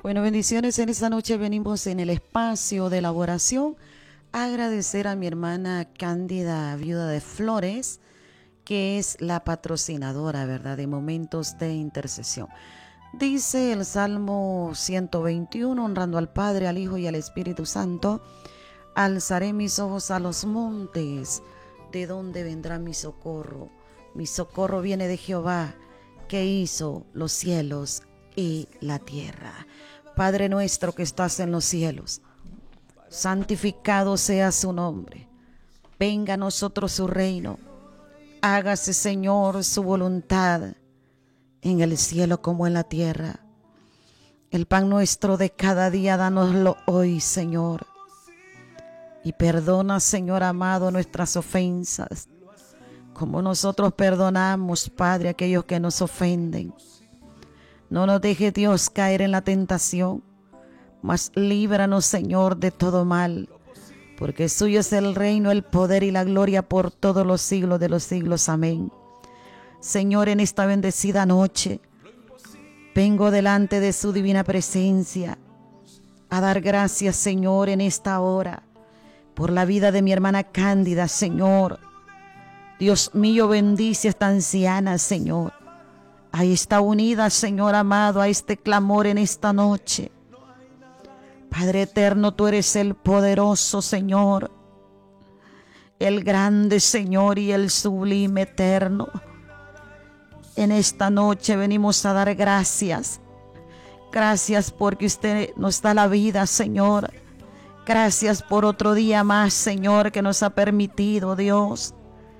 Bueno, bendiciones. En esta noche venimos en el espacio de la oración a agradecer a mi hermana Cándida, viuda de Flores, que es la patrocinadora, ¿verdad?, de momentos de intercesión. Dice el Salmo 121, honrando al Padre, al Hijo y al Espíritu Santo: alzaré mis ojos a los montes, ¿de dónde vendrá mi socorro? Mi socorro viene de Jehová, que hizo los cielos y la tierra. Padre nuestro que estás en los cielos, santificado sea su nombre. Venga a nosotros su reino. Hágase, Señor, su voluntad en el cielo como en la tierra. El pan nuestro de cada día, dánoslo hoy, Señor. Y perdona, Señor amado, nuestras ofensas, como nosotros perdonamos, Padre, a aquellos que nos ofenden. No nos deje, Dios, caer en la tentación, mas líbranos, Señor, de todo mal, porque suyo es el reino, el poder y la gloria por todos los siglos de los siglos. Amén. Señor, en esta bendecida noche, vengo delante de su divina presencia a dar gracias, Señor, en esta hora, por la vida de mi hermana Cándida, Señor. Dios mío, bendice a esta anciana, Señor. Ahí está unida, Señor amado, a este clamor en esta noche. Padre eterno, tú eres el poderoso, Señor, el grande, Señor, y el sublime, eterno. En esta noche venimos a dar gracias. Gracias porque usted nos da la vida, Señor. Gracias por otro día más, Señor, que nos ha permitido, Dios.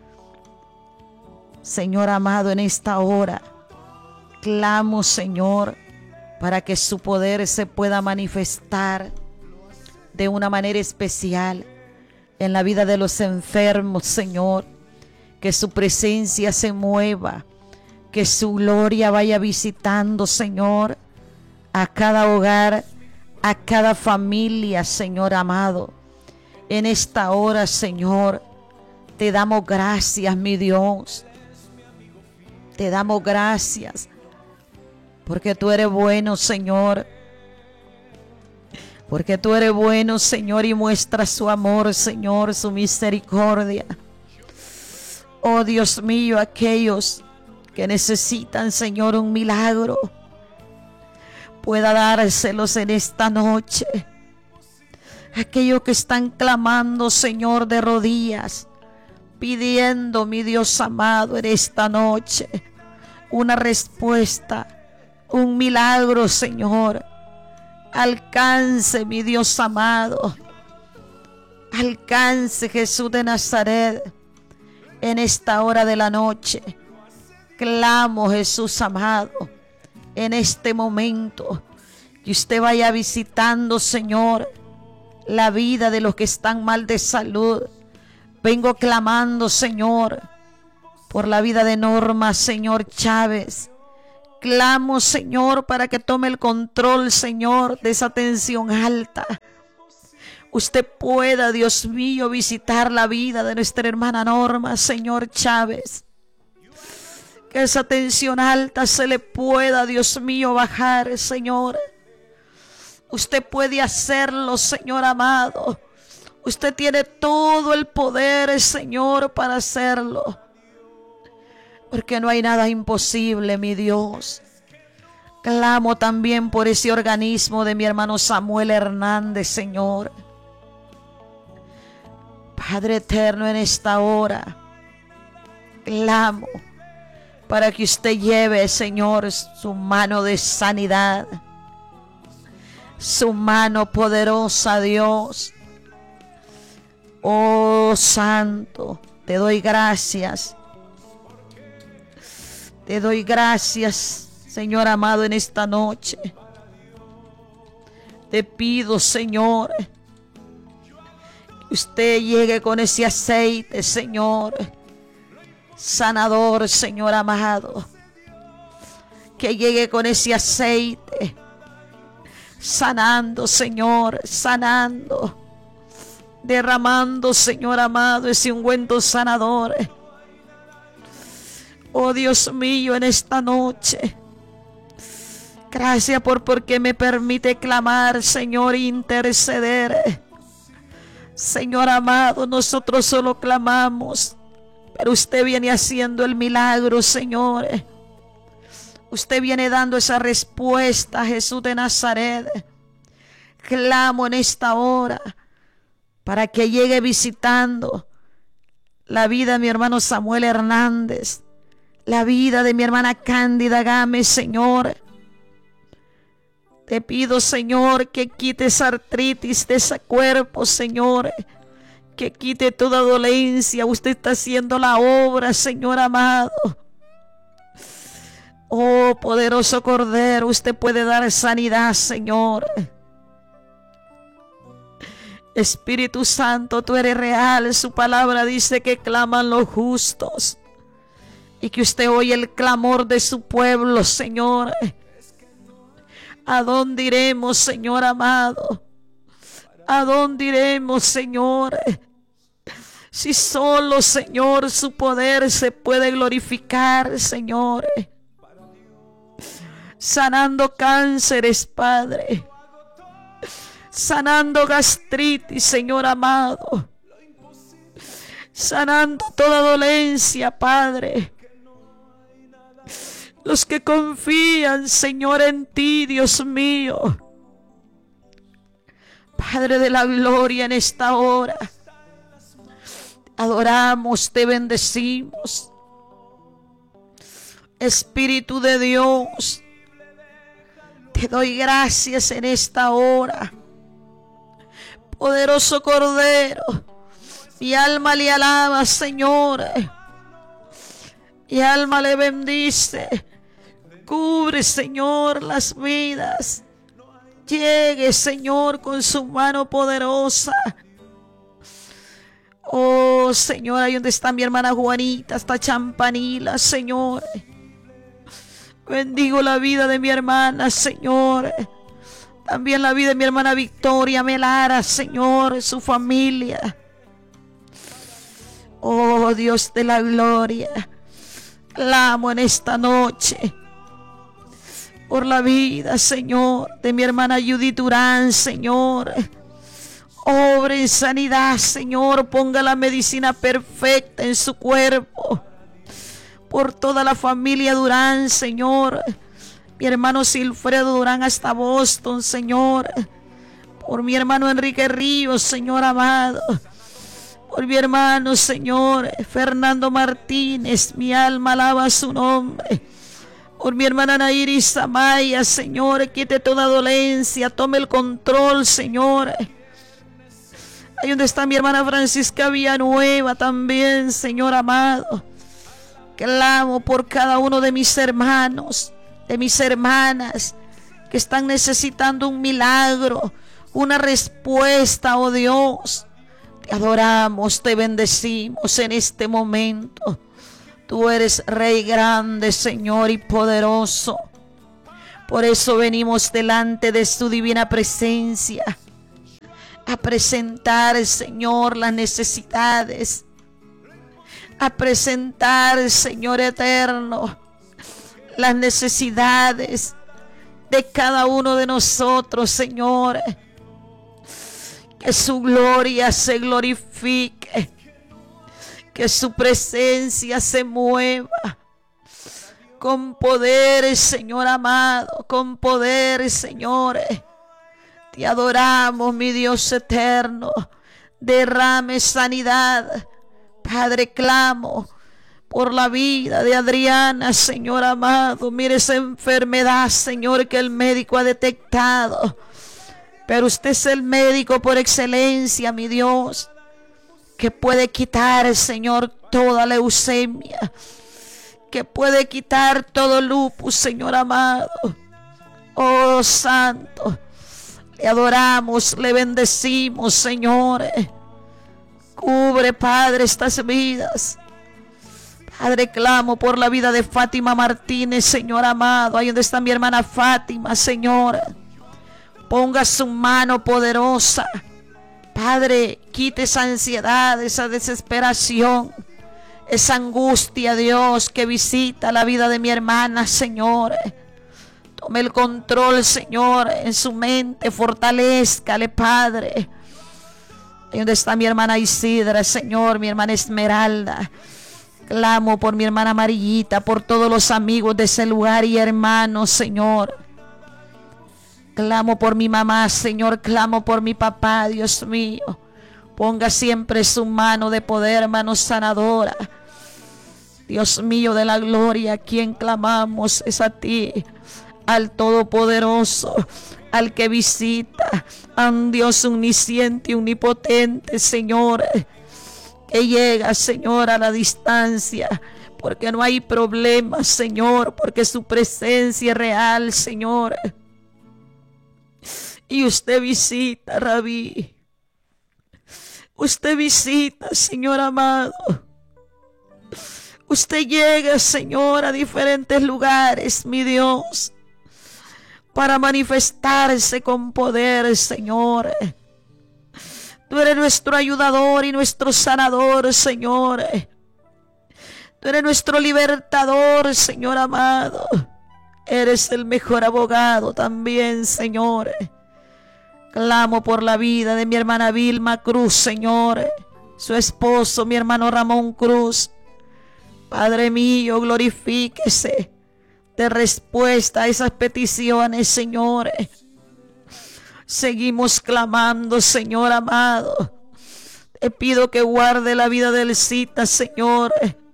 Señor amado, en esta hora clamo, Señor, para que su poder se pueda manifestar de una manera especial en la vida de los enfermos, Señor. Que su presencia se mueva, que su gloria vaya visitando, Señor, a cada hogar, a cada familia, Señor amado. En esta hora, Señor, te damos gracias, mi Dios. Te damos gracias porque tú eres bueno, Señor. Porque tú eres bueno, Señor, y muestras su amor, Señor, su misericordia. Oh Dios mío, aquellos que necesitan, Señor, un milagro, pueda dárselos en esta noche. Aquellos que están clamando, Señor, de rodillas, pidiendo, mi Dios amado, en esta noche una respuesta, un milagro, Señor. Alcance, mi Dios amado. Alcance, Jesús de Nazaret, en esta hora de la noche. Clamo, Jesús amado, en este momento, que usted vaya visitando, Señor, la vida de los que están mal de salud. Vengo clamando, Señor, por la vida de Norma, Señor Chávez. Clamo, Señor, para que tome el control, Señor, de esa tensión alta. Usted pueda, Dios mío, visitar la vida de nuestra hermana Norma, Señor Chávez. Que esa tensión alta se le pueda, Dios mío, bajar, Señor. Usted puede hacerlo, Señor amado. Usted tiene todo el poder, Señor, para hacerlo. Porque no hay nada imposible, mi Dios. Clamo también por ese organismo de mi hermano Samuel Hernández, Señor. Padre eterno, en esta hora clamo para que usted lleve, Señor, su mano de sanidad, su mano poderosa, Dios. Oh Santo, te doy gracias. Te doy gracias, Señor amado, en esta noche. Te pido, Señor, que usted llegue con ese aceite, Señor, sanador, Señor amado. Que llegue con ese aceite, sanando, Señor, sanando. Derramando, Señor amado, ese ungüento sanador. Oh Dios mío, en esta noche Gracias porque me permite clamar, Señor, interceder. Señor amado, nosotros solo clamamos, pero usted viene haciendo el milagro, Señor. Usted viene dando esa respuesta, Jesús de Nazaret. Clamo en esta hora para que llegue visitando la vida de mi hermano Samuel Hernández, la vida de mi hermana Cándida Gámez, Señor. Te pido, Señor, que quite esa artritis de ese cuerpo, Señor. Que quite toda dolencia. Usted está haciendo la obra, Señor amado. Oh, poderoso Cordero, usted puede dar sanidad, Señor. Espíritu Santo, tú eres real. Su palabra dice que claman los justos y que usted oye el clamor de su pueblo, Señor. ¿A dónde iremos, Señor amado? ¿A dónde iremos, Señor? Si solo, Señor, su poder se puede glorificar, Señor. Sanando cánceres, Padre. Sanando gastritis, Señor amado. Sanando toda dolencia, Padre. Los que confían, Señor, en ti, Dios mío. Padre de la gloria, en esta hora te adoramos, te bendecimos. Espíritu de Dios, te doy gracias en esta hora. Poderoso Cordero, mi alma le alaba, Señor. Mi alma le bendice. Cubre, Señor, las vidas. Llegue, Señor, con su mano poderosa. Oh, Señor, ahí donde está mi hermana Juanita, está Champanila, Señor. Bendigo la vida de mi hermana, Señor. También la vida de mi hermana Victoria Melara, Señor, su familia. Oh, Dios de la gloria. Clamo en esta noche por la vida, Señor, de mi hermana Judith Durán, Señor. Obre en sanidad, Señor. Ponga la medicina perfecta en su cuerpo. Por toda la familia Durán, Señor. Mi hermano Silfredo Durán hasta Boston, Señor. Por mi hermano Enrique Ríos, Señor amado. Por mi hermano, Señor, Fernando Martínez. Mi alma alaba su nombre. Por mi hermana Nairis Amaya, Señor, quite toda dolencia, tome el control, Señor. Ahí donde está mi hermana Francisca Villanueva también, Señor amado. Clamo por cada uno de mis hermanos, de mis hermanas, que están necesitando un milagro, una respuesta, oh Dios. Te adoramos, te bendecimos en este momento. Tú eres Rey grande, Señor, y poderoso. Por eso venimos delante de su divina presencia a presentar, Señor, las necesidades. A presentar, Señor eterno, las necesidades de cada uno de nosotros, Señor. Que su gloria se glorifique. Que su presencia se mueva con poder, Señor amado, con poder, Señor. Te adoramos, mi Dios eterno. Derrame sanidad, Padre. Clamo por la vida de Adriana, Señor amado. Mire esa enfermedad, Señor, que el médico ha detectado. Pero usted es el médico por excelencia, mi Dios, que puede quitar, Señor, toda leucemia, que puede quitar todo lupus, Señor amado. Oh, Santo, le adoramos, le bendecimos, Señor. Cubre, Padre, estas vidas. Padre, clamo por la vida de Fátima Martínez, Señor amado. Ahí donde está mi hermana Fátima, Señor. Ponga su mano poderosa. Padre, quite esa ansiedad, esa desesperación, esa angustia, Dios, que visita la vida de mi hermana, Señor. Tome el control, Señor, en su mente. Fortalézcale, Padre. Ahí donde está mi hermana Isidra, Señor, mi hermana Esmeralda. Clamo por mi hermana Amarillita, por todos los amigos de ese lugar y hermanos, Señor. Clamo por mi mamá, Señor. Clamo por mi papá, Dios mío. Ponga siempre su mano de poder, mano sanadora. Dios mío de la gloria, a quien clamamos es a ti, al Todopoderoso, al que visita, a un Dios omnisciente y omnipotente, Señor, que llega, Señor, a la distancia, porque no hay problema, Señor, porque su presencia es real, Señor. Y usted visita, Rabí. Usted visita, Señor amado. Usted llega, Señor, a diferentes lugares, mi Dios, para manifestarse con poder, Señor. Tú eres nuestro ayudador y nuestro sanador, Señor. Tú eres nuestro libertador, Señor amado. Eres el mejor abogado también, Señor. Clamo por la vida de mi hermana Vilma Cruz, Señor. Su esposo, mi hermano Ramón Cruz. Padre mío, glorifíquese de respuesta a esas peticiones, Señor. Seguimos clamando, Señor amado. Te pido que guarde la vida del Cita, Señor,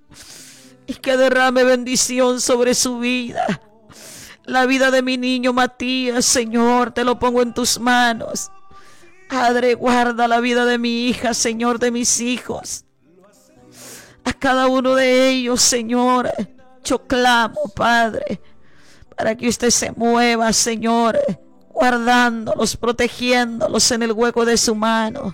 y que derrame bendición sobre su vida. La vida de mi niño Matías, Señor, te lo pongo en tus manos. Padre, guarda la vida de mi hija, Señor, de mis hijos. A cada uno de ellos, Señor, yo clamo, Padre, para que usted se mueva, Señor, guardándolos, protegiéndolos en el hueco de su mano.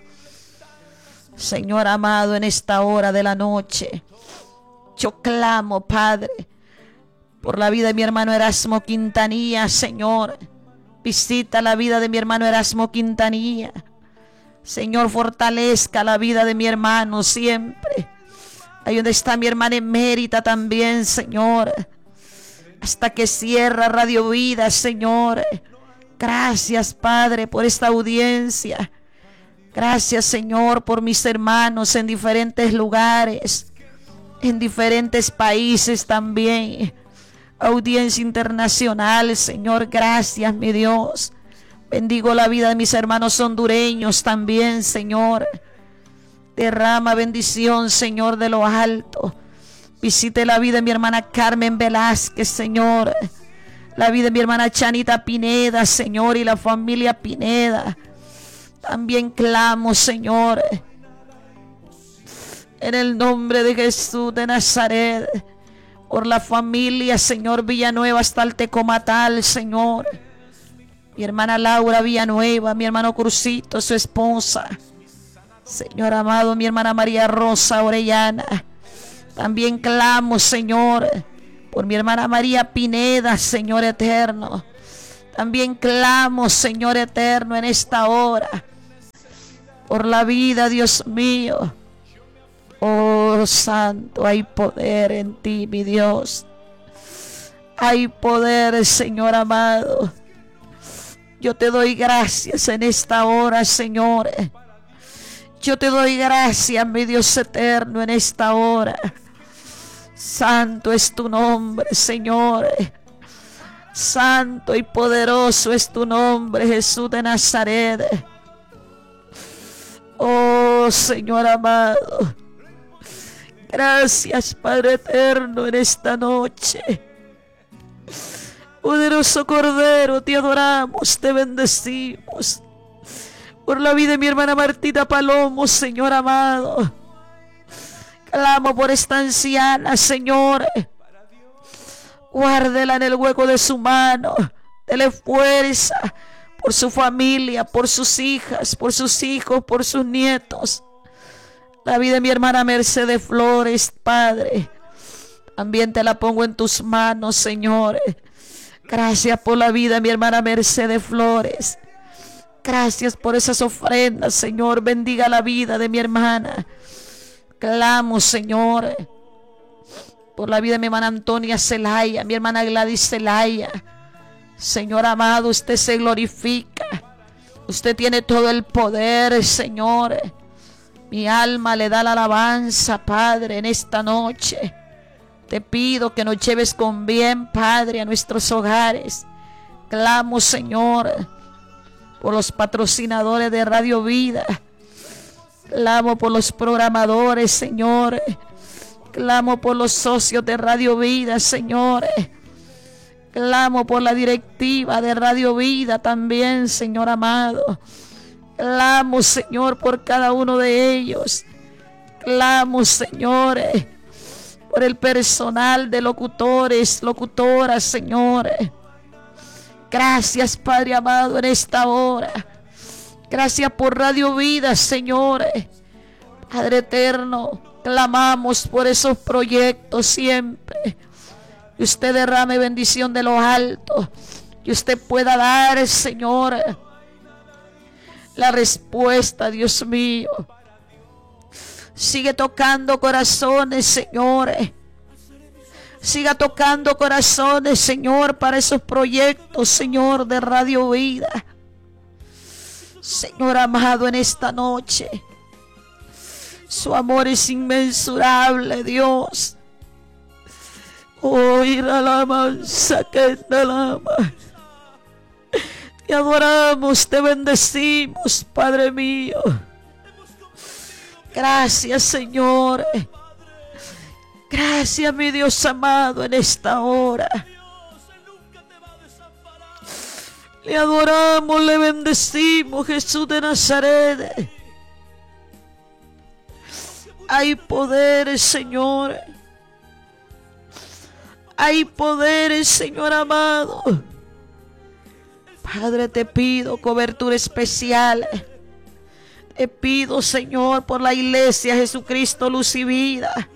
Señor amado, en esta hora de la noche, yo clamo, Padre, por la vida de mi hermano Erasmo Quintanilla, Señor. Visita la vida de mi hermano Erasmo Quintanilla. Señor, fortalezca la vida de mi hermano siempre. Ahí donde está mi hermana Emérita también, Señor. Hasta que cierra Radio Vida, Señor. Gracias, Padre, por esta audiencia. Gracias, Señor, por mis hermanos en diferentes lugares, en diferentes países también. Audiencia internacional, Señor, gracias, mi Dios. Bendigo la vida de mis hermanos hondureños también, Señor. Derrama bendición, Señor, de lo alto. Visite la vida de mi hermana Carmen Velázquez, Señor. La vida de mi hermana Chanita Pineda, Señor, y la familia Pineda. También clamo, Señor, en el nombre de Jesús de Nazaret, por la familia, Señor, Villanueva hasta el Tecomatal, Señor. Mi hermana Laura Villanueva, mi hermano Crucito, su esposa. Señor amado, mi hermana María Rosa Orellana. También clamo, Señor, por mi hermana María Pineda, Señor eterno. También clamo, Señor eterno, en esta hora, por la vida, Dios mío. Oh, Santo, hay poder en ti, mi Dios. Hay poder, Señor amado. Yo te doy gracias en esta hora, Señor. Yo te doy gracias, mi Dios eterno, en esta hora. Santo es tu nombre, Señor. Santo y poderoso es tu nombre, Jesús de Nazaret. Oh, Señor amado. Gracias, Padre eterno, en esta noche. Poderoso Cordero, te adoramos, te bendecimos. Por la vida de mi hermana Martita Palomo, Señor amado. Clamo por esta anciana, Señor. Guárdela en el hueco de su mano. Dele fuerza por su familia, por sus hijas, por sus hijos, por sus nietos. La vida de mi hermana Mercedes Flores, Padre, también te la pongo en tus manos, Señor. Gracias por la vida de mi hermana Mercedes Flores. Gracias por esas ofrendas, Señor. Bendiga la vida de mi hermana. Clamo, Señor, por la vida de mi hermana Antonia Zelaya, mi hermana Gladys Zelaya. Señor amado, usted se glorifica. Usted tiene todo el poder, Señor. Mi alma le da la alabanza, Padre, en esta noche. Te pido que nos lleves con bien, Padre, a nuestros hogares. Clamo, Señor, por los patrocinadores de Radio Vida. Clamo por los programadores, Señor. Clamo por los socios de Radio Vida, Señor. Clamo por la directiva de Radio Vida también, Señor amado. Clamo, Señor, por cada uno de ellos. Clamo, Señor, por el personal de locutores, locutoras, Señor. Gracias, Padre amado, en esta hora. Gracias por Radio Vida, Señor. Padre eterno, clamamos por esos proyectos siempre. Y usted derrame bendición de lo alto. Y usted pueda dar, Señor, la respuesta, Dios mío. Sigue tocando corazones, Señor. Siga tocando corazones, Señor, para esos proyectos, Señor, de Radio Vida. Señor amado, en esta noche, su amor es inmensurable, Dios. Oír la alabanza que te alaba. Te adoramos, te bendecimos, Padre mío. Gracias, Señor. Gracias, mi Dios amado, en esta hora. Le adoramos, le bendecimos, Jesús de Nazaret. Hay poder, Señor. Hay poder, Señor amado. Padre, te pido cobertura especial. Te pido, Señor, por la iglesia Jesucristo, Luz y Vida.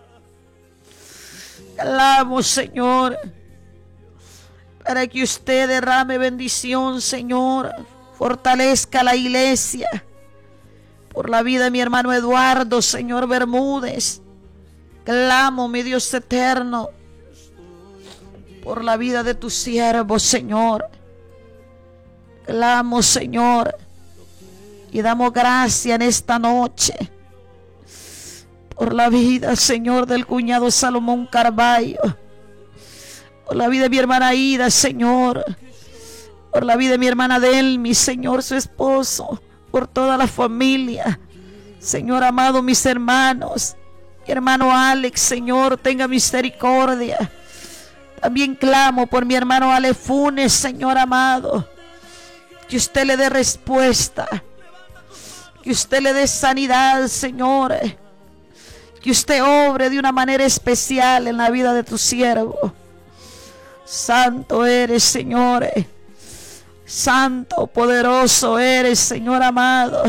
Clamo, Señor, para que usted derrame bendición, Señor. Fortalezca la iglesia. Por la vida de mi hermano Eduardo, Señor Bermúdez. Clamo, mi Dios eterno, por la vida de tu siervo, Señor. Clamo, Señor, y damos gracias en esta noche por la vida, Señor, del cuñado Salomón Carballo, por la vida de mi hermana Ida, Señor, por la vida de mi hermana Delmi, Señor, su esposo, por toda la familia, Señor amado, mis hermanos, mi hermano Alex, Señor, tenga misericordia. También clamo por mi hermano Ale Funes, Señor amado, que usted le dé respuesta, que usted le dé sanidad, Señor, que usted obre de una manera especial en la vida de tu siervo. Santo eres, Señor, santo, poderoso eres, Señor amado.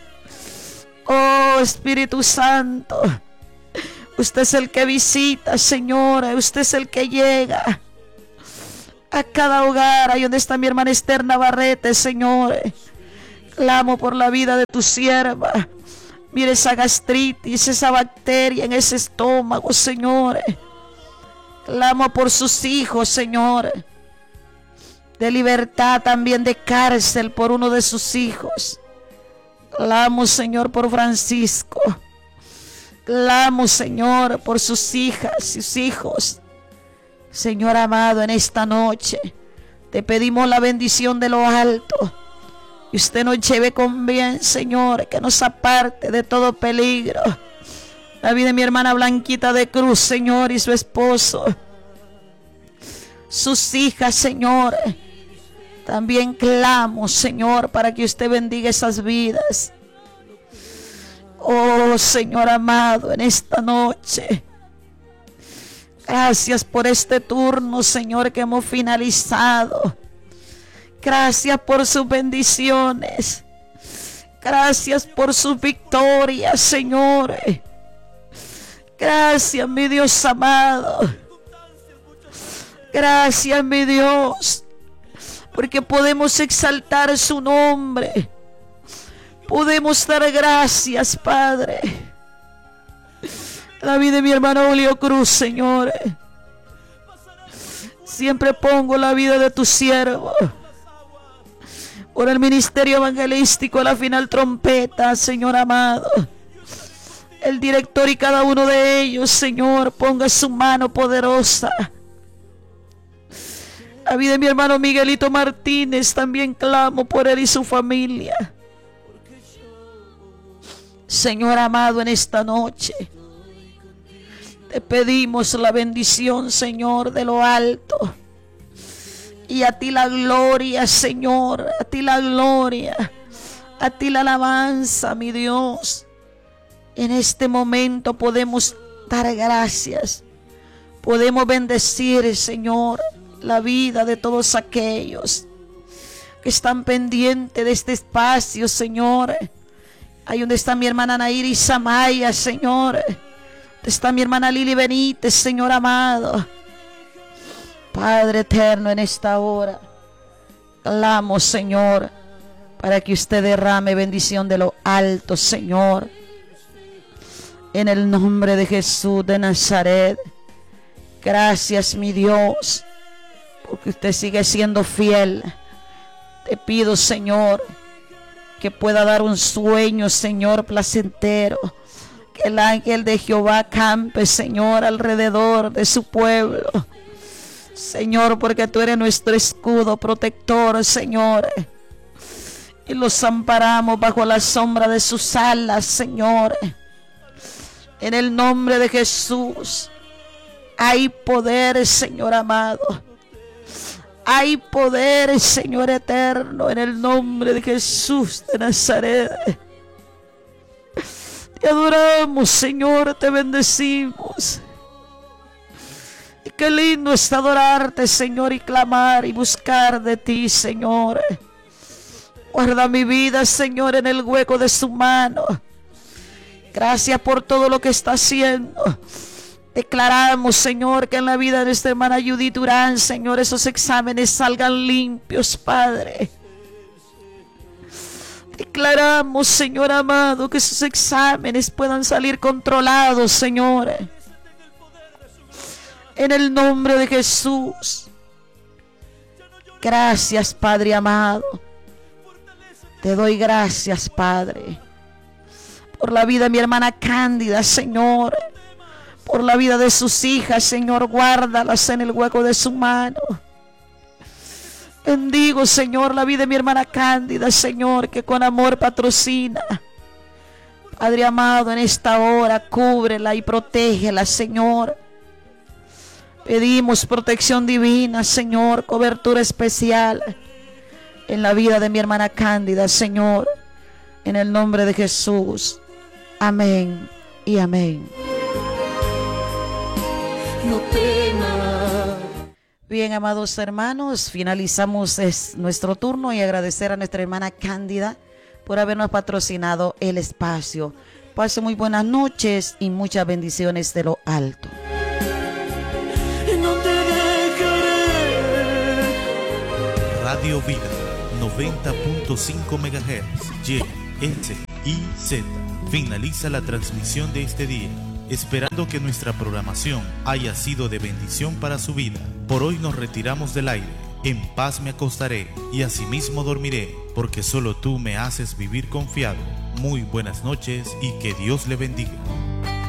Oh, Espíritu Santo, usted es el que visita, Señor. Usted es el que llega a cada hogar. Ahí donde está mi hermana Esther Navarrete, Señor. Clamo por la vida de tu sierva. Mire esa gastritis, esa bacteria en ese estómago, Señor. Clamo por sus hijos, Señor. De libertad, también de cárcel por uno de sus hijos. Clamo, Señor, por Francisco. Clamo, Señor, por sus hijas, sus hijos. Señor amado, en esta noche te pedimos la bendición de lo alto. Y usted nos lleve con bien, Señor, que nos aparte de todo peligro. La vida de mi hermana Blanquita de Cruz, Señor, y su esposo. Sus hijas, Señor. También clamo, Señor, para que usted bendiga esas vidas. Oh, Señor amado, en esta noche, gracias por este turno, Señor, que hemos finalizado. Gracias por sus bendiciones. Gracias por sus victorias, Señor. Gracias, mi Dios amado. Gracias, mi Dios, porque podemos exaltar su nombre. Podemos dar gracias, Padre. La vida de mi hermano Julio Cruz, Señor. Siempre pongo la vida de tu siervo, por el ministerio evangelístico, la final trompeta, Señor amado. El director y cada uno de ellos, Señor, ponga su mano poderosa. La vida de mi hermano Miguelito Martínez, también clamo por él y su familia. Señor amado, en esta noche te pedimos la bendición, Señor, de lo alto. Y a ti la gloria, Señor, a ti la gloria, a ti la alabanza, mi Dios. En este momento podemos dar gracias, podemos bendecir, Señor, la vida de todos aquellos que están pendientes de este espacio, Señor. Ahí donde está mi hermana Nairi Samaya, Señor. Donde está mi hermana Lili Benítez, Señor amado. Padre eterno, en esta hora clamo, Señor, para que usted derrame bendición de lo alto, Señor. En el nombre de Jesús de Nazaret. Gracias, mi Dios, porque usted sigue siendo fiel. Te pido, Señor, que pueda dar un sueño, Señor, placentero. Que el ángel de Jehová campe, Señor, alrededor de su pueblo. Señor, porque tú eres nuestro escudo protector, Señor. Y los amparamos bajo la sombra de sus alas, Señor. En el nombre de Jesús. Hay poder, Señor amado. Hay poder, Señor eterno, en el nombre de Jesús de Nazaret. Te adoramos, Señor, te bendecimos. Y qué lindo es adorarte, Señor, y clamar y buscar de ti, Señor. Guarda mi vida, Señor, en el hueco de su mano. Gracias por todo lo que está haciendo. Declaramos, Señor, que en la vida de nuestra hermana Judith Durán, Señor, esos exámenes salgan limpios, Padre. Declaramos, Señor amado, que esos exámenes puedan salir controlados, Señor. En el nombre de Jesús. Gracias, Padre amado. Te doy gracias, Padre, por la vida de mi hermana Cándida, Señor. Por la vida de sus hijas, Señor, guárdalas en el hueco de su mano. Bendigo, Señor, la vida de mi hermana Cándida, Señor, que con amor patrocina. Padre amado, en esta hora, cúbrela y protégela, Señor. Pedimos protección divina, Señor, cobertura especial en la vida de mi hermana Cándida, Señor, en el nombre de Jesús. Amén y amén. No temas. Bien, amados hermanos, finalizamos nuestro turno y agradecer a nuestra hermana Cándida por habernos patrocinado el espacio. Pase muy buenas noches y muchas bendiciones de lo alto. No te dejaré. Radio Vida 90.5 MHz Y, S y Z. Finaliza la transmisión de este día, esperando que nuestra programación haya sido de bendición para su vida. Por hoy nos retiramos del aire. En paz me acostaré y asimismo dormiré, porque solo tú me haces vivir confiado. Muy buenas noches y que Dios le bendiga.